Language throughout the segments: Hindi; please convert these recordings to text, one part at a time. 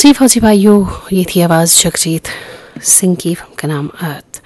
जी फौजी भाइयों, ये थी आवाज़ जगजीत सिंह की, फिल्म का नाम अर्थ।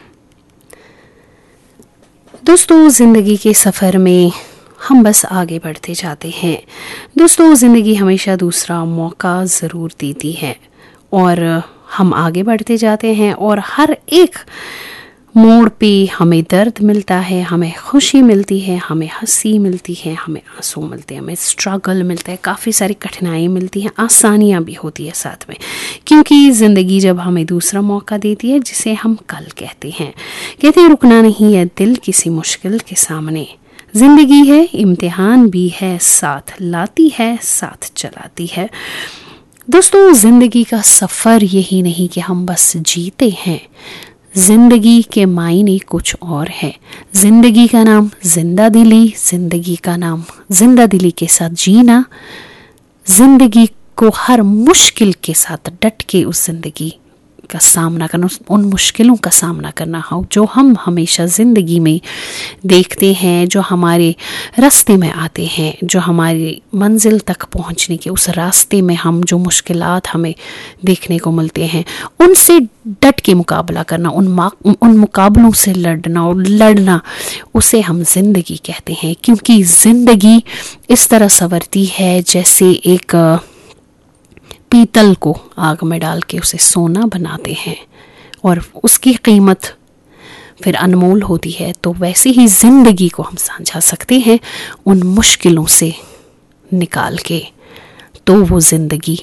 दोस्तों, ज़िंदगी के सफ़र में हम बस आगे बढ़ते जाते हैं। दोस्तों, ज़िंदगी हमेशा दूसरा मौका ज़रूर देती है और हम आगे बढ़ते जाते हैं और हर एक मोड़ पे हमें दर्द मिलता है, हमें खुशी मिलती है, हमें हंसी मिलती है, हमें आंसू मिलते हैं, हमें स्ट्रगल मिलता है, काफ़ी सारी कठिनाई मिलती हैं, आसानियाँ भी होती है साथ में। क्योंकि ज़िंदगी जब हमें दूसरा मौका देती है, जिसे हम कल कहते हैं रुकना नहीं है दिल किसी मुश्किल के सामने। ज़िंदगी है, इम्तिहान भी है, साथ लाती है, साथ चलाती है। दोस्तों, ज़िंदगी का सफ़र यही नहीं कि हम बस जीते हैं, जिंदगी के मायने कुछ और है। जिंदगी का नाम जिंदा दिली, जिंदगी का नाम जिंदा दिली के साथ जीना, जिंदगी को हर मुश्किल के साथ डट के उस जिंदगी का सामना करना, उन मुश्किलों का सामना करना हो जो हम हमेशा ज़िंदगी में देखते हैं, जो हमारे रास्ते में आते हैं, जो हमारी मंजिल तक पहुंचने के उस रास्ते में हम जो मुश्किलात हमें देखने को मिलते हैं, उनसे डट के मुकाबला करना, उन मुकाबलों से लड़ना, उसे हम ज़िंदगी कहते हैं। क्योंकि ज़िंदगी इस तरह संवरती है जैसे एक पीतल को आग में डाल के उसे सोना बनाते हैं और उसकी कीमत फिर अनमोल होती है। तो वैसे ही ज़िंदगी को हम समझा सकते हैं उन मुश्किलों से निकाल के, तो वो ज़िंदगी